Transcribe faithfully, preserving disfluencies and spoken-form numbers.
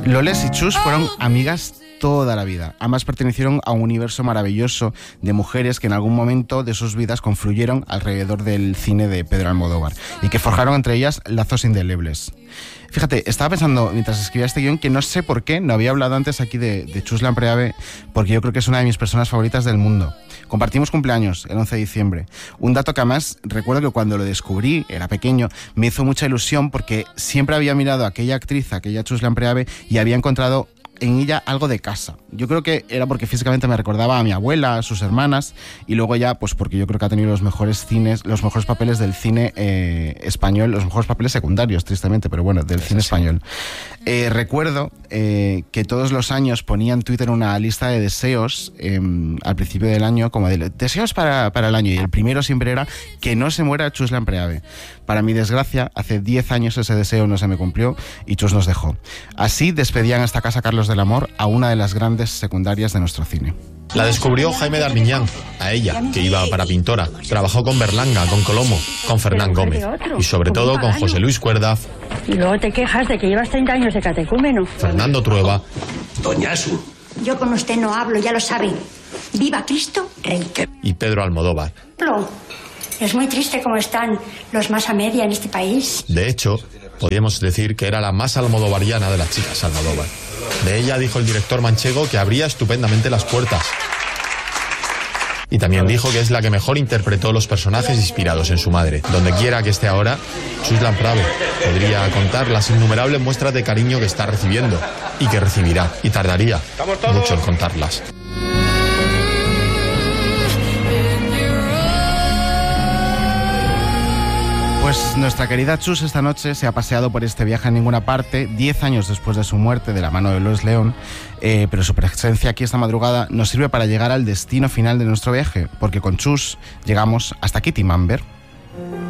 Loles y Chus fueron amigas toda la vida. Ambas pertenecieron a un universo maravilloso de mujeres que en algún momento de sus vidas confluyeron alrededor del cine de Pedro Almodóvar y que forjaron entre ellas lazos indelebles. Fíjate, estaba pensando mientras escribía este guión que no sé por qué no había hablado antes aquí de, de Chus Lampreave, porque yo creo que es una de mis personas favoritas del mundo. Compartimos cumpleaños el once de diciembre. Un dato que además recuerdo que cuando lo descubrí, era pequeño, me hizo mucha ilusión porque siempre había mirado a aquella actriz, a aquella Chus Lampreave, y había encontrado en ella algo de casa. Yo creo que era porque físicamente me recordaba a mi abuela, a sus hermanas, y luego ya, pues porque yo creo que ha tenido los mejores cines, los mejores papeles del cine eh, español, los mejores papeles secundarios, tristemente, pero bueno, del cine español. Eh, recuerdo eh, que todos los años ponía en Twitter una lista de deseos eh, al principio del año, como de deseos para, para el año, y el primero siempre era que no se muera Chus Lampreave. Para mi desgracia, hace diez años ese deseo no se me cumplió y Chus nos dejó. Así despedían esta casa Carlos del Amor a una de las grandes secundarias de nuestro cine. La descubrió Jaime de Armiñán, a ella, que iba para pintora. Trabajó con Berlanga, con Colomo, con Fernán Gómez y sobre todo con José Luis Cuerda. Y luego te quejas de que llevas treinta años de catecúmeno. Fernando Trueba. Doña Asu. Yo con usted no hablo, ya lo sabe. ¡Viva Cristo Rey! Y Pedro Almodóvar. Es muy triste cómo están los más a media en este país. De hecho, podríamos decir que era la más almodovariana de las chicas Almodóvar. De ella dijo el director manchego que abría estupendamente las puertas. Y también dijo que es la que mejor interpretó los personajes inspirados en su madre. Donde quiera que esté ahora, Chus Lampreave podría contar las innumerables muestras de cariño que está recibiendo y que recibirá, y tardaría mucho en contarlas. Pues nuestra querida Chus esta noche se ha paseado por este viaje a ninguna parte, diez años después de su muerte de la mano de Loles León, eh, pero su presencia aquí esta madrugada nos sirve para llegar al destino final de nuestro viaje, porque con Chus llegamos hasta Kitty Mamber.